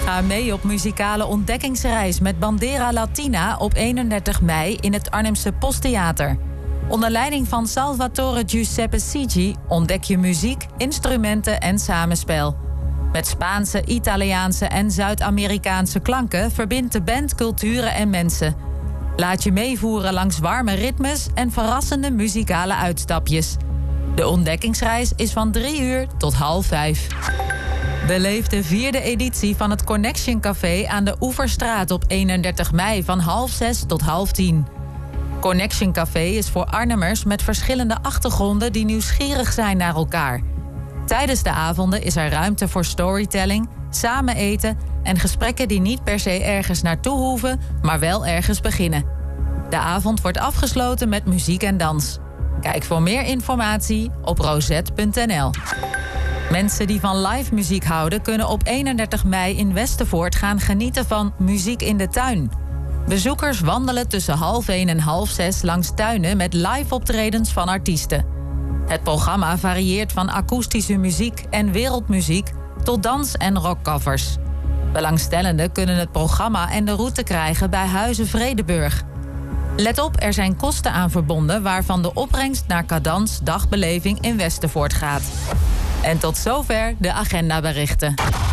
Ga mee op muzikale ontdekkingsreis met Bandera Latina op 31 mei in het Arnhemse Posttheater. Onder leiding van Salvatore Giuseppe Sigi ontdek je muziek, instrumenten en samenspel. Met Spaanse, Italiaanse en Zuid-Amerikaanse klanken verbindt de band culturen en mensen. Laat je meevoeren langs warme ritmes en verrassende muzikale uitstapjes. De ontdekkingsreis is van 3 uur tot 4:30. Beleef de 4e editie van het Connection Café aan de Oeverstraat op 31 mei van 9:30 tot 9:30. Connection Café is voor Arnhemmers met verschillende achtergronden die nieuwsgierig zijn naar elkaar. Tijdens de avonden is er ruimte voor storytelling, samen eten en gesprekken die niet per se ergens naartoe hoeven, maar wel ergens beginnen. De avond wordt afgesloten met muziek en dans. Kijk voor meer informatie op rosette.nl. Mensen die van live muziek houden kunnen op 31 mei in Westervoort gaan genieten van Muziek in de Tuin. Bezoekers wandelen tussen 5:30 en 5:30 langs tuinen met live optredens van artiesten. Het programma varieert van akoestische muziek en wereldmuziek tot dans- en rockcovers. Belangstellenden kunnen het programma en de route krijgen bij Huize Vredeburg. Let op, er zijn kosten aan verbonden waarvan de opbrengst naar Cadans Dagbeleving in Westervoort gaat. En tot zover de agendaberichten.